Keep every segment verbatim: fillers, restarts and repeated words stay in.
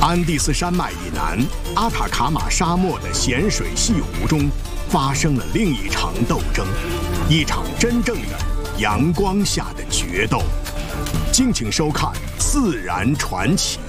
安第斯山脉以南，阿塔卡马沙漠的咸水西湖中，发生了另一场斗争，一场真正的阳光下的决斗。敬请收看《自然传奇》。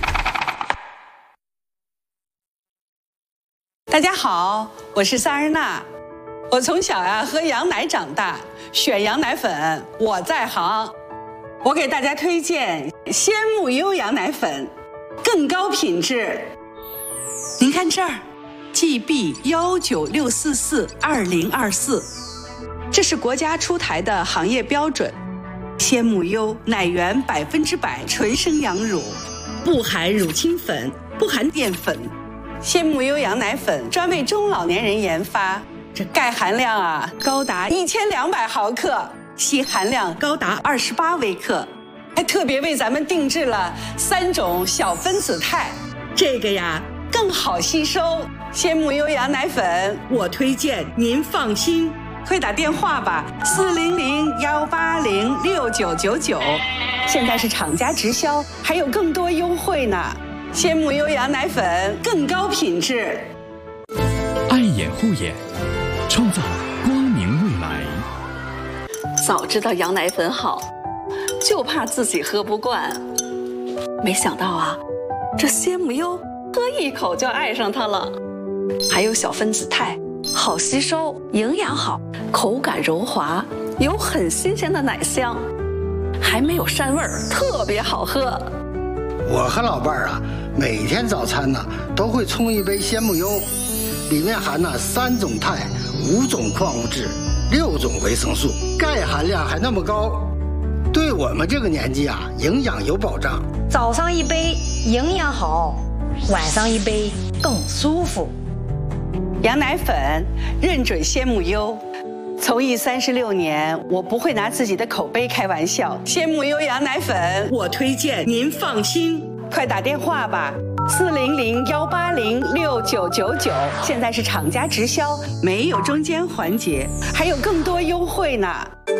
大家好，我是萨日娜。我从小呀喝羊奶长大，选羊奶粉我在行。我给大家推荐鲜木优羊奶粉，更高品质。您看这儿 ，G B 一九六四四二零二四，这是国家出台的行业标准。鲜木优奶源百分之百纯生羊乳，不含乳清粉，不含淀粉。鲜木优羊奶粉专为中老年人研发，这钙含量啊高达一千两百毫克，硒含量高达二十八微克，还特别为咱们定制了三种小分子肽，这个呀更好吸收。鲜木优羊奶粉，我推荐您放心，快打电话吧，四零零幺八零六九九九，现在是厂家直销，还有更多优惠呢。鲜木优羊奶粉更高品质， 爱眼护眼，创造光明未来。 早知道羊奶粉好，就怕自己喝不惯。没想到啊，这鲜木优喝一口就爱上它了，还有小分子肽，好吸收，营养好，口感柔滑，有很新鲜的奶香，还没有膻味儿，特别好喝。 我和老伴儿啊，每天早餐呢都会冲一杯鲜木优，里面含了三种肽、五种矿物质、六种维生素，钙含量还那么高，对我们这个年纪啊，营养有保障。 早上一杯营养好，晚上一杯更舒服。 羊奶粉认准鲜木优。从艺三十六年，我不会拿自己的口碑开玩笑。鲜木优羊奶粉，我推荐您放心，快打电话吧，四零零幺八零六九九九，现在是厂家直销，没有中间环节，还有更多优惠呢。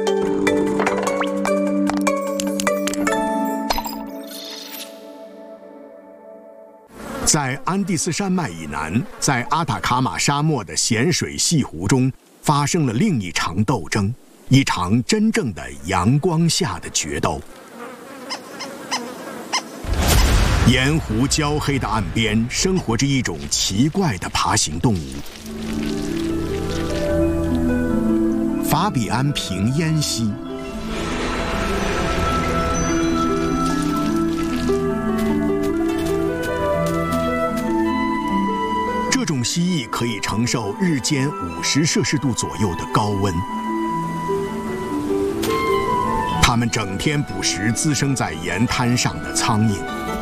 在安第斯山脉以南，在阿塔卡马沙漠的咸水西湖中，发生了另一场斗争，一场真正的阳光下的决斗。盐湖焦黑的岸边，生活着一种奇怪的爬行动物——法比安平烟蜥。这种蜥蜴可以承受日间五十摄氏度左右的高温，它们整天捕食滋生在盐滩上的苍蝇。